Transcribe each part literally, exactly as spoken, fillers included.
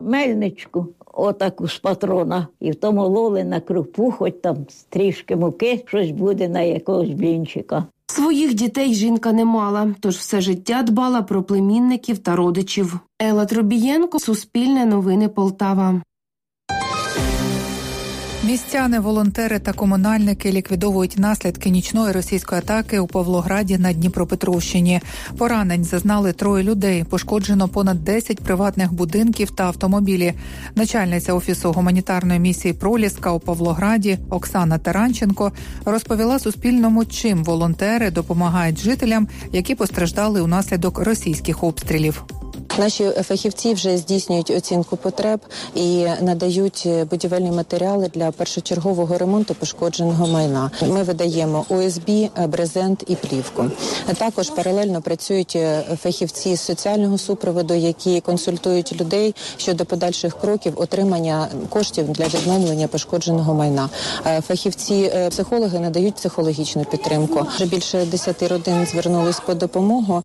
мельничку, отаку з патрона, і в тому мололи на крупу, хоч там трішки муки, щось буде на якогось блінчика. Своїх дітей жінка не мала, тож все життя дбала про племінників та родичів. Елла Трубієнко, Суспільне новини, Полтава. Містяни, волонтери та комунальники ліквідовують наслідки нічної російської атаки у Павлограді на Дніпропетровщині. Поранень зазнали троє людей, пошкоджено понад десять приватних будинків та автомобілі. Начальниця Офісу гуманітарної місії «Проліска» у Павлограді Оксана Таранченко розповіла Суспільному, чим волонтери допомагають жителям, які постраждали унаслідок російських обстрілів. Наші фахівці вже здійснюють оцінку потреб і надають будівельні матеріали для першочергового ремонту пошкодженого майна. Ми видаємо о ес бі, брезент і плівку. Також паралельно працюють фахівці з соціального супроводу, які консультують людей щодо подальших кроків отримання коштів для відновлення пошкодженого майна. Фахівці-психологи надають психологічну підтримку. Вже більше десяти родин звернулись по допомогу.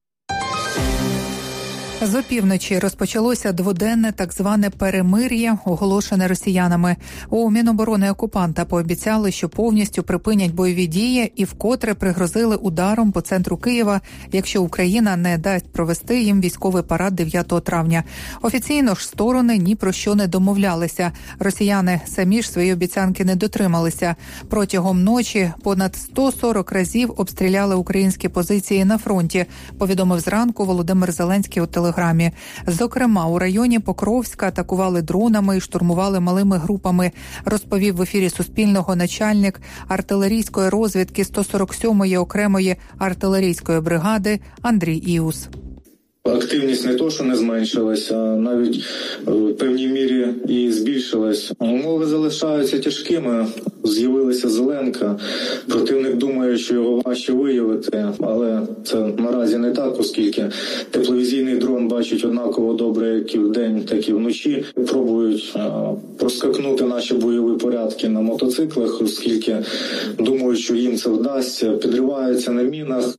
З опівночі розпочалося дводенне так зване перемир'я, оголошене росіянами. У Міноборони окупанта пообіцяли, що повністю припинять бойові дії і вкотре пригрозили ударом по центру Києва, якщо Україна не дасть провести їм військовий парад дев'ятого травня. Офіційно ж сторони ні про що не домовлялися. Росіяни самі ж свої обіцянки не дотрималися. Протягом ночі понад сто сорок разів обстріляли українські позиції на фронті, повідомив зранку Володимир Зеленський у телеграмі. Зокрема, у районі Покровська атакували дронами і штурмували малими групами, розповів в ефірі Суспільного начальник артилерійської розвідки сто сорок сьомої окремої артилерійської бригади Андрій Іус. Активність не то, що не зменшилася, а навіть в певній мірі і збільшилась. Умови залишаються тяжкими. З'явилася зеленка. Противник думає, що його важче виявити, але це наразі не так, оскільки тепловізійний дрон бачить однаково добре як і вдень, так і вночі. Пробують проскакнути наші бойові порядки на мотоциклах, оскільки думають, що їм це вдасться, підриваються на мінах.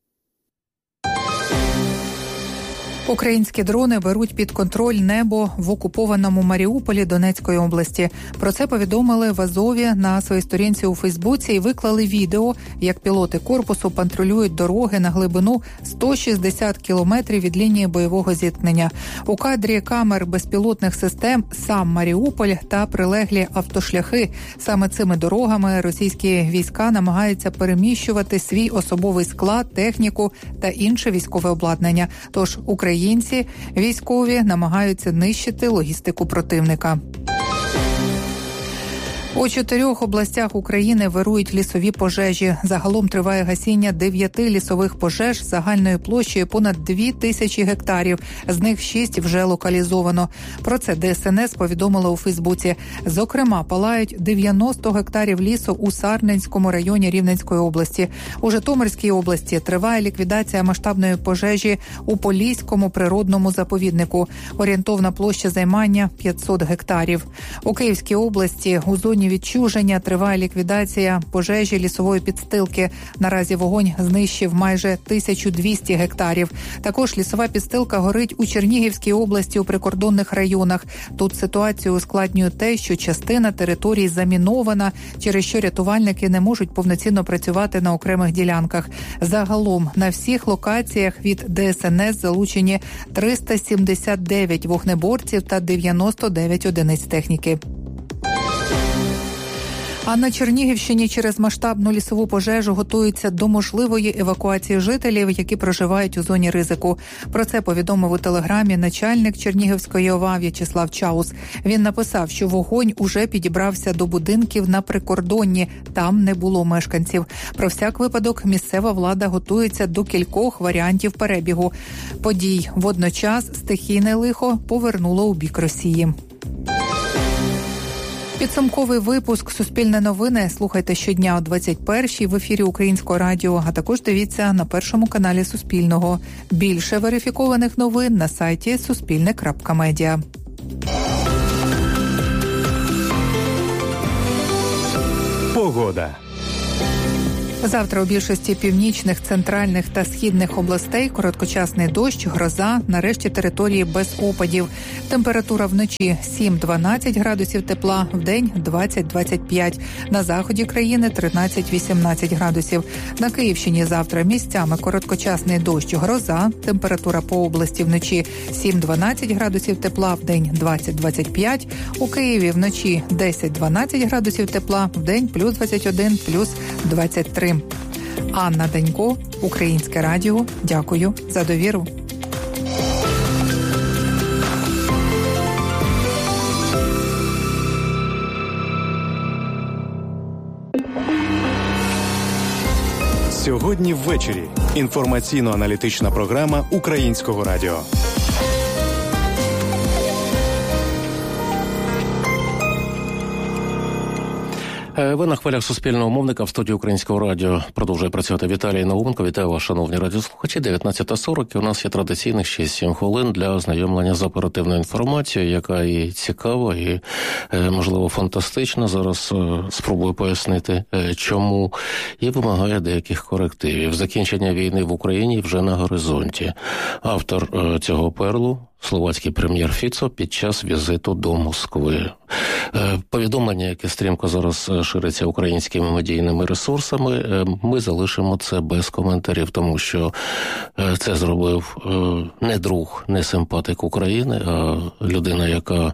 Українські дрони беруть під контроль небо в окупованому Маріуполі Донецької області. Про це повідомили в Азові на своїй сторінці у Фейсбуці і виклали відео, як пілоти корпусу патрулюють дороги на глибину сто шістдесят кілометрів від лінії бойового зіткнення. У кадрі камер безпілотних систем сам Маріуполь та прилеглі автошляхи. Саме цими дорогами російські війська намагаються переміщувати свій особовий склад, техніку та інше військове обладнання. Тож Україна Українці військові намагаються нищити логістику противника. У чотирьох областях України вирують лісові пожежі. Загалом триває гасіння дев'яти лісових пожеж загальною площею понад дві тисячі гектарів. З них шість вже локалізовано. Про це Де Ес Ен Ес повідомила у Фейсбуці. Зокрема, палають дев'яносто гектарів лісу у Сарненському районі Рівненської області. У Житомирській області триває ліквідація масштабної пожежі у Поліському природному заповіднику. Орієнтовна площа займання п'ятсот гектарів. У Київській області у зоні відчуження триває ліквідація пожежі лісової підстилки. Наразі вогонь знищив майже тисячу двісті гектарів. Також лісова підстилка горить у Чернігівській області у прикордонних районах. Тут ситуацію ускладнює те, що частина території замінована, через що рятувальники не можуть повноцінно працювати на окремих ділянках. Загалом на всіх локаціях від Де Ес Ен Ес залучені триста сімдесят дев'ять вогнеборців та дев'яносто дев'ять одиниць техніки. А на Чернігівщині через масштабну лісову пожежу готуються до можливої евакуації жителів, які проживають у зоні ризику. Про це повідомив у телеграмі начальник Чернігівської О В А В'ячеслав Чаус. Він написав, що вогонь уже підібрався до будинків на прикордонні, там не було мешканців. Про всяк випадок місцева влада готується до кількох варіантів перебігу подій. Водночас стихійне лихо повернуло у бік Росії. Підсумковий випуск «Суспільне новини» слухайте щодня о двадцять першій в ефірі Українського радіо, а також дивіться на першому каналі Суспільного. Більше верифікованих новин на сайті суспільне крапка медіа. Погода. Завтра у більшості північних, центральних та східних областей короткочасний дощ, гроза, нарешті території без опадів. Температура вночі сім-дванадцять градусів тепла, вдень двадцять-двадцять п'ять. На заході країни тринадцять-вісімнадцять градусів. На Київщині завтра місцями короткочасний дощ, гроза. Температура по області вночі сім-дванадцять градусів тепла, вдень двадцять-двадцять п'ять. У Києві вночі десять-дванадцять градусів тепла, вдень плюс двадцять один, плюс двадцять три. Анна Данько, Українське радіо. Дякую за довіру. Сьогодні ввечері. Інформаційно-аналітична програма Українського радіо. Ви на хвилях Суспільного мовника. В студії Українського радіо продовжує працювати Віталій Науменко. Вітаю вас, шановні радіослухачі. дев'ятнадцята сорок, і у нас є традиційних шість-сім хвилин для ознайомлення з оперативною інформацією, яка і цікава, і, можливо, фантастична. Зараз спробую пояснити, чому, і вимагає деяких корективів. Закінчення війни в Україні вже на горизонті. Автор цього перлу – словацький прем'єр Фіцо під час візиту до Москви. Повідомлення, яке стрімко зараз шириться українськими медійними ресурсами, ми залишимо це без коментарів, тому що це зробив не друг, не симпатик України, а людина, яка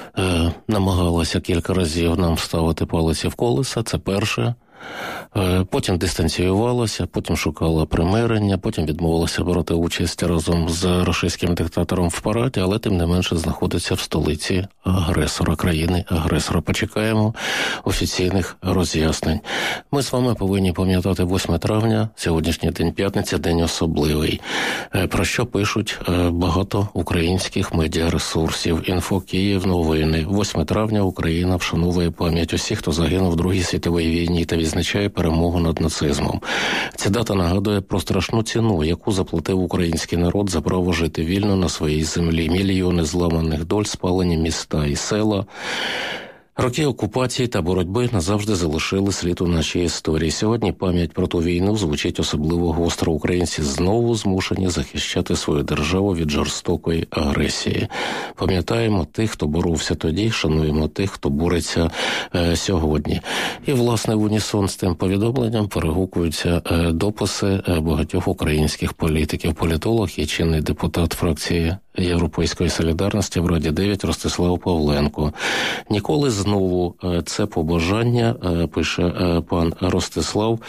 намагалася кілька разів нам ставити палиці в колеса. Це перше. Потім дистанціювалася, потім шукала примирення, потім відмовилася брати участь разом з російським диктатором в параді, але тим не менше знаходиться в столиці агресора, країни-агресора. Почекаємо офіційних роз'яснень. Ми з вами повинні пам'ятати восьме травня, сьогоднішній день п'ятниця, день особливий. Про що пишуть багато українських медіаресурсів. Інфо Київ, новини. восьме травня Україна вшановує пам'ять усіх, хто загинув в Другій світовій війні та відзначає перемогу над нацизмом. Ця дата нагадує про страшну ціну, яку заплатив український народ за право жити вільно на своїй землі. Мільйони зламаних доль, спалені міста і села. Роки окупації та боротьби назавжди залишили слід у нашій історії. Сьогодні пам'ять про ту війну звучить особливо гостро. Українці знову змушені захищати свою державу від жорстокої агресії. Пам'ятаємо тих, хто боровся тоді, шануємо тих, хто бореться е, сьогодні. І, власне, в унісон з тим повідомленням перегукуються е, дописи е, багатьох українських політиків. Політолог і чинний депутат фракції Європейської солідарності в Раді дев'ять Ростислав Павленко. Ніколи знову це побажання, пише пан Ростислав,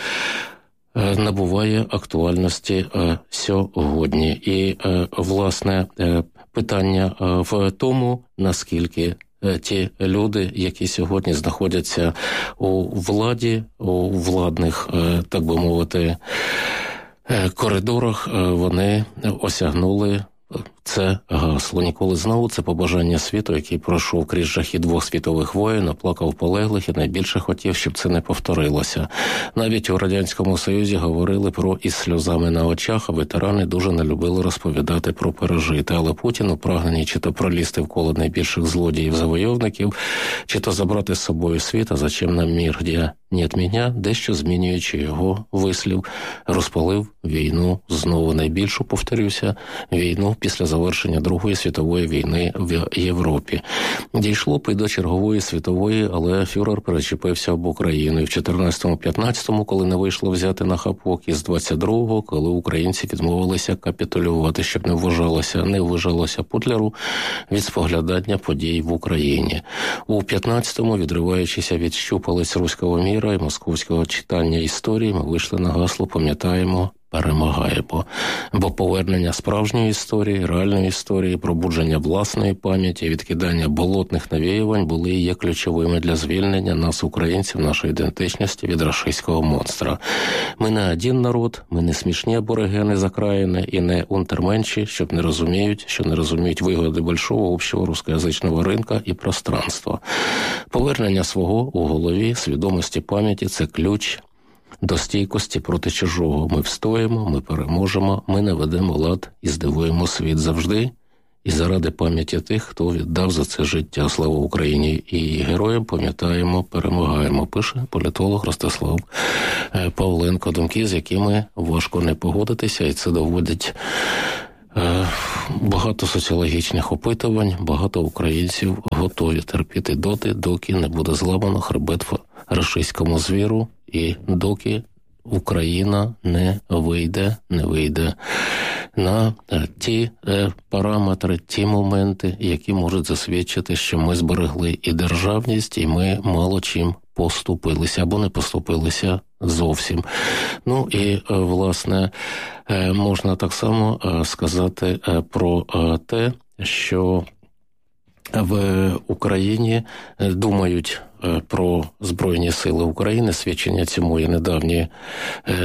набуває актуальності сьогодні. І, власне, питання в тому, наскільки ті люди, які сьогодні знаходяться у владі, у владних, так би мовити, коридорах, вони осягнули це гасло. Ніколи знову. Це побажання світу, який пройшов крізь жахи двох світових воєн, оплакав полеглих і найбільше хотів, щоб це не повторилося. Навіть у Радянському Союзі говорили про із сльозами на очах, а ветерани дуже не любили розповідати про пережите. Але Путін, у прагненні чи то пролізти в коло найбільших злодіїв-завойовників, чи то забрати з собою світ, а зачем нам мір, де нет меня, дещо змінюючи його вислів, розпалив війну знову. Найбільшу, повторюся, війну після завершення Другої світової війни в Європі. Дійшло б і до чергової світової, але фюрер перечепився об Україну. І в чотирнадцятому-п'ятнадцятому, коли не вийшло взяти на хапок, і з двадцять другого, коли українці відмовилися капітулювати, щоб не вважалося, не вважалося Путлеру від споглядання подій в Україні. У п'ятнадцятому, відриваючися від щупалець руського міра і московського читання історії, ми вийшли на гасло «Пам'ятаємо, перемагаємо». Бо повернення справжньої історії, реальної історії, пробудження власної пам'яті, відкидання болотних навіювань були і є ключовими для звільнення нас, українців, нашої ідентичності від рашистського монстра. Ми не один народ, ми не смішні аборигени з окраїни і не унтерменші, що не розуміють, що не розуміють вигоди большого общого рускоязичного ринка і пространства. Повернення свого у голові, свідомості пам'яті – це ключ до стійкості проти чужого. Ми встоїмо, ми переможемо, ми наведемо лад і здивуємо світ завжди і заради пам'яті тих, хто віддав за це життя. Слава Україні! І героям пам'ятаємо, перемагаємо, пише політолог Ростислав Павленко. Думки, з якими важко не погодитися, і це доводить е, багато соціологічних опитувань. Багато українців готові терпіти доти, доки не буде зламано хребет рашистському звіру, і доки Україна не вийде, не вийде на ті е, параметри, ті моменти, які можуть засвідчити, що ми зберегли і державність, і ми мало чим поступилися, або не поступилися зовсім. Ну і, е, власне, е, можна так само е, сказати е, про е, те, що в Україні думають про Збройні сили України. Свідчення цьому і недавні е,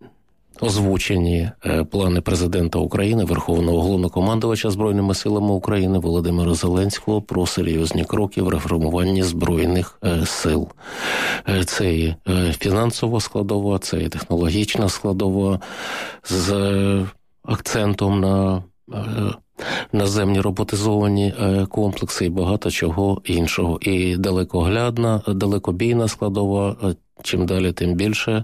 озвучені е, плани президента України, Верховного Головнокомандувача Збройними силами України Володимира Зеленського про серйозні кроки в реформуванні Збройних е, сил. Е, це і е, фінансова складова, це і технологічна складова з е, акцентом на е, наземні роботизовані комплекси і багато чого іншого. І далекоглядна, далекобійна складова, чим далі, тим більше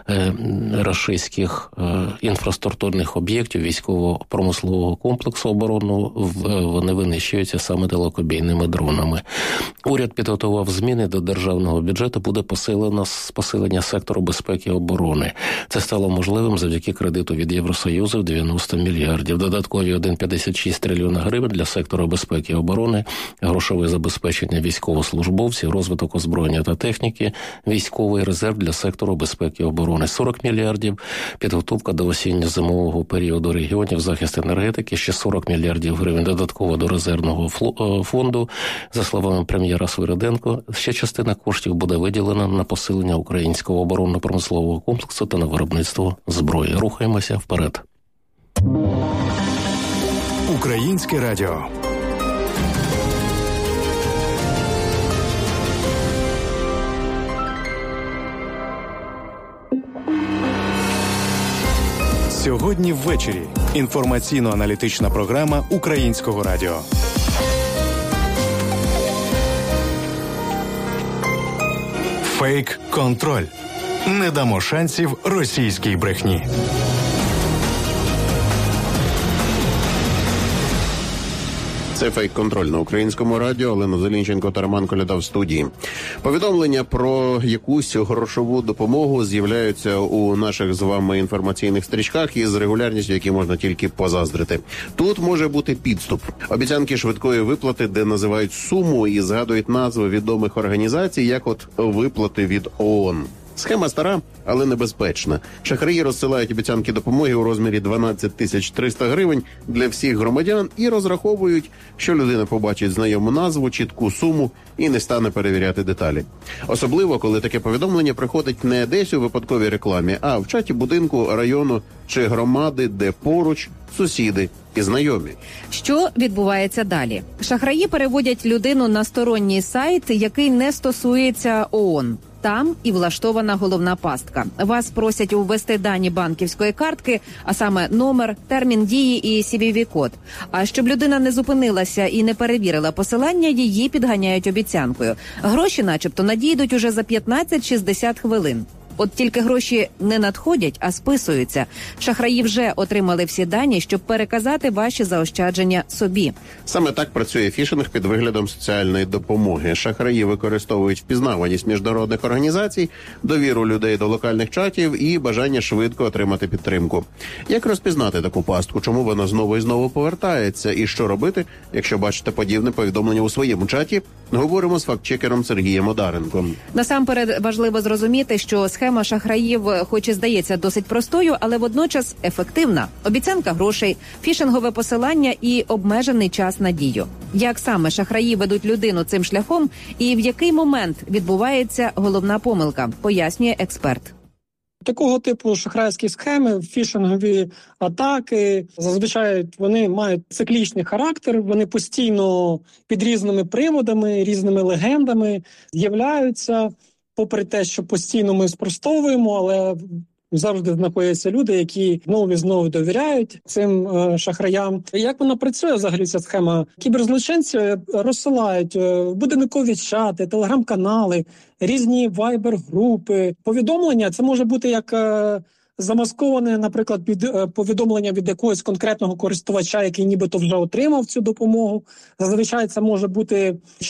рашистських інфраструктурних об'єктів військово-промислового комплексу оборонного вони винищуються саме далекобійними дронами. Уряд підготував зміни до державного бюджету, буде посилено посилення сектору безпеки і оборони. Це стало можливим завдяки кредиту від Євросоюзу в дев'яносто мільярдів. Додаткові один цілих п'ятдесят шість трильйона гривень для сектору безпеки і оборони, грошове забезпечення військовослужбовців, розвиток озброєння та техніки, військовий резерв для сектору безпеки і оборони. сорок мільярдів, підготовка до осінньо-зимового періоду регіонів, захист енергетики, ще сорок мільярдів гривень додатково до резервного фонду. За словами прем'єра Свириденко, ще частина коштів буде виділена на посилення українського оборонно-промислового комплексу та на виробництво зброї. Рухаємося вперед. Українське радіо. Сьогодні ввечері. Інформаційно-аналітична програма Українського радіо. Фейк-контроль. Не дамо шансів російській брехні. Це фейк-контроль на Українському радіо. Олена Зелінченко та Роман Коляда в студії. Повідомлення про якусь грошову допомогу з'являються у наших з вами інформаційних стрічках із регулярністю, які можна тільки позаздрити. Тут може бути підступ. Обіцянки швидкої виплати, де називають суму і згадують назви відомих організацій, як от виплати від ООН. Схема стара, але небезпечна. Шахраї розсилають обіцянки допомоги у розмірі дванадцять тисяч триста гривень для всіх громадян і розраховують, що людина побачить знайому назву, чітку суму і не стане перевіряти деталі. Особливо, коли таке повідомлення приходить не десь у випадковій рекламі, а в чаті будинку, району чи громади, де поруч сусіди і знайомі. Що відбувається далі? Шахраї переводять людину на сторонній сайт, який не стосується ООН. Там і влаштована головна пастка. Вас просять ввести дані банківської картки, а саме номер, термін дії і сі ві ві-код. А щоб людина не зупинилася і не перевірила посилання, її підганяють обіцянкою. Гроші начебто надійдуть уже за п'ятнадцять-шістдесят хвилин. От тільки гроші не надходять, а списуються. Шахраї вже отримали всі дані, щоб переказати ваші заощадження собі. Саме так працює фішинг під виглядом соціальної допомоги. Шахраї використовують впізнаваність міжнародних організацій, довіру людей до локальних чатів і бажання швидко отримати підтримку. Як розпізнати таку пастку? Чому вона знову і знову повертається? І що робити, якщо бачите подібне повідомлення у своєму чаті? Говоримо з фактчекером Сергієм Одаренком. Насамперед важливо зрозуміти, що схема шахраїв, хоч і здається досить простою, але водночас ефективна. Обіцянка грошей, фішингове посилання і обмежений час на дію. Як саме шахраї ведуть людину цим шляхом і в який момент відбувається головна помилка, пояснює експерт. Такого типу шахрайські схеми, фішингові атаки, зазвичай вони мають циклічний характер, вони постійно під різними приводами, різними легендами з'являються, попри те, що постійно ми спростовуємо, але завжди знаходяться люди, які знову і знову довіряють цим е, шахраям. Як вона працює взагалі ця схема? Кіберзлочинці розсилають е, будинкові чати, телеграм-канали, різні вайбер-групи. Повідомлення це може бути як е, замасковане, наприклад, під е, повідомлення від якогось конкретного користувача, який нібито вже отримав цю допомогу. Зазвичай це може бути